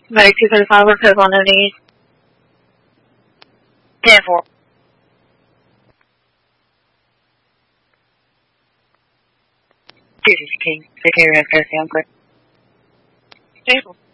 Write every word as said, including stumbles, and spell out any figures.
Medic two thirty-five, we're code one of these. ten four. two sixteen, secure, F S, I'm good. Stable.